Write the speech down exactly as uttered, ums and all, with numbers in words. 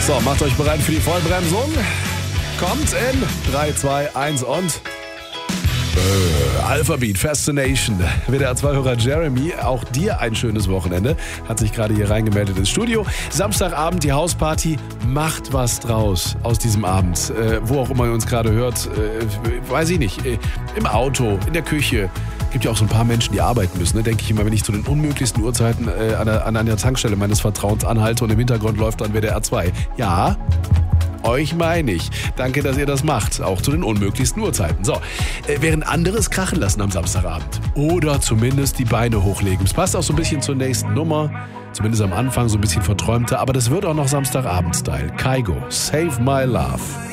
So, macht euch bereit für die Vollbremsung. Kommt in drei, zwei, eins und... Äh, Alphabet, Fascination. W D R zwei Hörer Jeremy, auch dir ein schönes Wochenende. Hat sich gerade hier reingemeldet ins Studio. Samstagabend die Hausparty. Macht was draus aus diesem Abend. Äh, wo auch immer ihr uns gerade hört. Äh, weiß ich nicht. Äh, Im Auto, in der Küche. Gibt ja auch so ein paar Menschen, die arbeiten müssen. Ne? Denke ich immer, wenn ich zu den unmöglichsten Uhrzeiten äh, an, der, an einer Tankstelle meines Vertrauens anhalte und im Hintergrund läuft dann W D R zwei. Ja, euch meine ich. Danke, dass ihr das macht. Auch zu den unmöglichsten Uhrzeiten. So, äh, während anderes krachen lassen am Samstagabend. Oder zumindest die Beine hochlegen. Es passt auch so ein bisschen zur nächsten Nummer. Zumindest am Anfang so ein bisschen verträumter. Aber das wird auch noch Samstagabend-Style. Kygo, Save My Love.